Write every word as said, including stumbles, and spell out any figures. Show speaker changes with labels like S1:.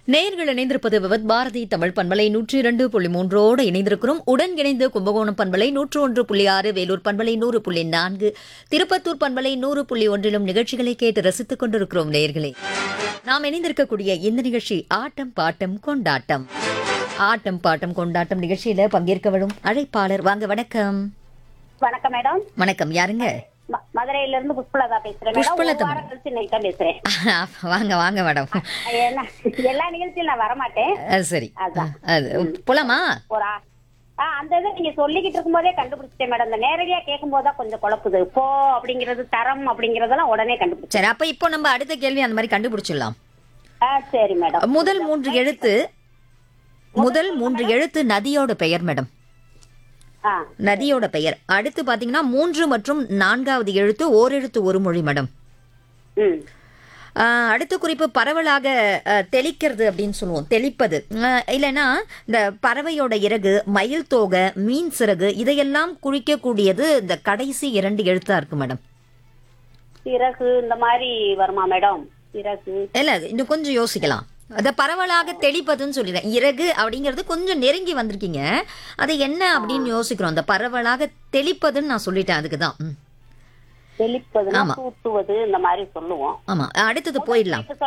S1: நேயர்கள் இணைந்திருப்பது விவத் பாரதி தமிழ் பண்பலை நூற்றி இரண்டு புள்ளி மூன்றோடு இணைந்திருக்கிறோம். உடன் இணைந்து கும்பகோணம் பண்பலை நூற்று ஒன்று புள்ளி ஆறு, வேலூர் பண்பலை நூறு புள்ளி நான்கு, திருப்பத்தூர் பண்பலை நூறு புள்ளி ஒன்றிலும் நிகழ்ச்சிகளை கேட்டு ரசித்துக் கொண்டிருக்கிறோம். நேயர்களே, நாம் இணைந்திருக்கக்கூடிய இந்த நிகழ்ச்சி ஆட்டம் பாட்டம் கொண்டாட்டம். ஆட்டம் பாட்டம் கொண்டாட்டம் நிகழ்ச்சியில பங்கேற்க வரும் அழைப்பாளர் வாங்க. வணக்கம்.
S2: வணக்கம் மேடம்.
S1: வணக்கம். யாருங்க?
S2: ம- மதுரையில இருந்து புஷ்பலதா பேசுறேன் மேடம்.
S1: புஷ்பலதா
S2: ஒரு வாரம் கழிச்சு இன்னைக்கு தான் பேசுறேன்.
S1: வாங்க வாங்க மேடம்.
S2: ஏன்னா, எல்லா நிகழ்ச்சியும் நான் வரமாட்டேன்.
S1: அஹ் சரி,
S2: அதான்.
S1: அது போலாமா?
S2: ஒரு ஆ- ஆ, அந்த இதை நீங்க சொல்லிக்கிட்டு இருக்கும் போதே கண்டுபிடிச்சிட்டேன் மேடம். இந்த நேரடியா கேட்கும் போதுதான் கொஞ்சம் குழப்புது. போ அப்படிங்கறது, தரம் அப்படிங்கறதெல்லாம் உடனே கண்டுபிடிச்சேன்.
S1: சரி, அப்ப இப்போ நம்ம அடுத்த கேள்வி அந்த மாதிரி கண்டுபிடிச்சிடலாம்.
S2: ஆ, சரி மேடம்.
S1: முதல் மூன்று எழுத்து முதல் மூன்று எழுத்து நதியோட பெயர் மேடம்.
S2: ஆ,
S1: நதியோட பெயர். அடுத்து பாத்தீங்கன்னா மூன்று மற்றும் நான்காவது எழுத்து ஓரெழுத்து ஒரு மொழி மேடம்.
S2: ம்,
S1: ஆஹ் அடுத்த குறிப்பு பரவலாக அஹ், தெளிக்கிறது அப்படின்னு சொல்லுவோம். தெளிப்பது. ஆஹ் இல்லைன்னா இந்த பறவையோட இறகு, மயில் தோகை, மீன் சிறகு இதையெல்லாம் குறிக்கக்கூடியது இந்த கடைசி இரண்டு எழுத்தா இருக்கு மேடம்.
S2: சிறகு இந்த மாதிரி வருமா மேடம்? சிறகு
S1: இல்ல, இன்னும் கொஞ்சம் யோசிக்கலாம். அத பரவலாக தெளிப்பதுன்னு சொல்லிடுறேன். இறகு அப்படிங்கிறது கொஞ்சம் நெருங்கி வந்திருக்கீங்க. அது என்ன அப்படின்னு யோசிக்கிறோம். அந்த பரவலாக தெளிப்பதுன்னு நான் சொல்லிட்டேன். அதுக்குதான். ம்.
S2: தெளிப்பதுன்னா
S1: ஆமா.
S2: தூட்டுவது இந்த மாதிரி சொல்லுவோம்.
S1: ஆமா, அடுத்தது போயிடலாம்.